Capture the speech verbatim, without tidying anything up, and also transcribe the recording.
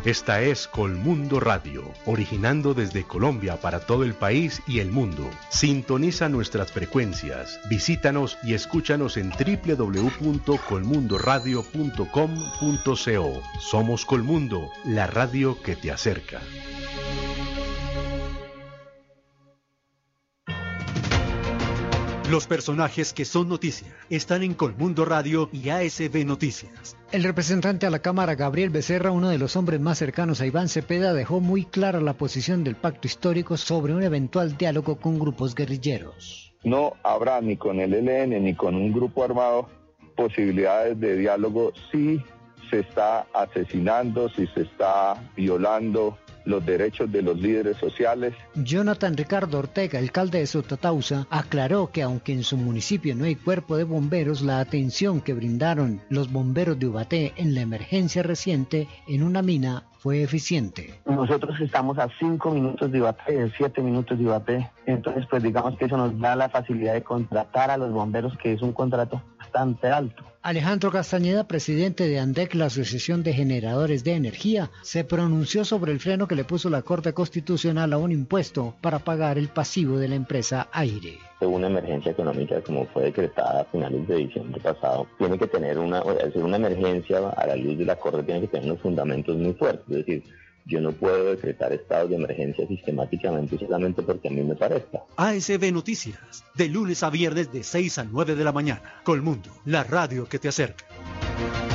Esta es Colmundo Radio, originando desde Colombia para todo el país y el mundo. Sintoniza nuestras frecuencias, visítanos y escúchanos en doble u doble u doble u punto colmundo radio punto com punto co. Somos Colmundo, la radio que te acerca. Los personajes que son noticia están en Colmundo Radio y A S B Noticias. El representante a la Cámara, Gabriel Becerra, uno de los hombres más cercanos a Iván Cepeda, dejó muy clara la posición del pacto histórico sobre un eventual diálogo con grupos guerrilleros. No habrá ni con el E L N ni con un grupo armado posibilidades de diálogo si se está asesinando, si se está violando los derechos de los líderes sociales. Jonathan Ricardo Ortega, alcalde de Sotatausa, aclaró que aunque en su municipio no hay cuerpo de bomberos, la atención que brindaron los bomberos de Ubaté en la emergencia reciente en una mina fue eficiente. Nosotros estamos a cinco minutos de Ibaté, siete minutos de Ibaté, entonces pues digamos que eso nos da la facilidad de contratar a los bomberos, que es un contrato bastante alto. Alejandro Castañeda, presidente de ANDEC, la Asociación de Generadores de Energía, se pronunció sobre el freno que le puso la Corte Constitucional a un impuesto para pagar el pasivo de la empresa Aire. Una emergencia económica como fue decretada a finales de diciembre pasado, tiene que tener una, es una emergencia a la luz de la Corte, tiene que tener unos fundamentos muy fuertes, es decir, yo no puedo decretar estados de emergencia sistemáticamente solamente porque a mí me parezca. A S B Noticias, de lunes a viernes de seis a nueve de la mañana. Colmundo, la radio que te acerca.